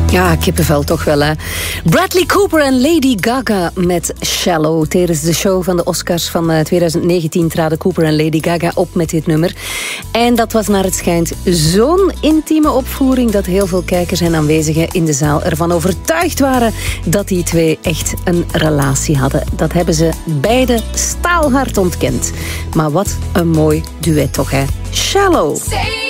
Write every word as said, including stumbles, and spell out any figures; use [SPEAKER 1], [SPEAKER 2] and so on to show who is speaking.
[SPEAKER 1] Ja, kippenvel toch wel, hè. Bradley Cooper en Lady Gaga met Shallow. Tijdens de show van de Oscars van twintig negentien traden Cooper en Lady Gaga op met dit nummer. En dat was naar het schijnt zo'n intieme opvoering dat heel veel kijkers en aanwezigen in de zaal ervan overtuigd waren dat die twee echt een relatie hadden. Dat hebben ze beide staalhard ontkend. Maar wat een mooi duet toch, hè. Shallow.